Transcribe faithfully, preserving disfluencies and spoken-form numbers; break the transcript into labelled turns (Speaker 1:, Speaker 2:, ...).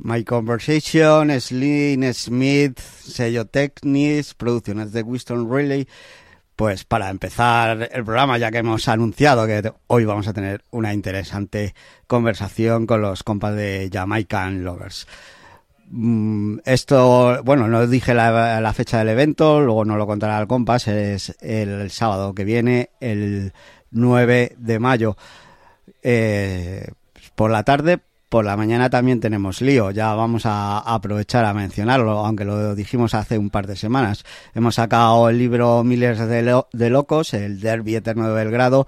Speaker 1: My Conversation, Slim Smith, sello Technics, producciones de Winston Riley. Pues para empezar el programa, ya que hemos anunciado que hoy vamos a tener una interesante conversación con los compas de Jamaican Lovers. Esto, bueno, no dije la, la fecha del evento, luego nos lo contará el compas, es el, el sábado que viene, el nueve de mayo, eh, por la tarde. Por la mañana también tenemos lío, ya vamos a aprovechar a mencionarlo, aunque lo dijimos hace un par de semanas. Hemos sacado el libro Miles de, lo- de Locos, el Derby Eterno de Belgrado,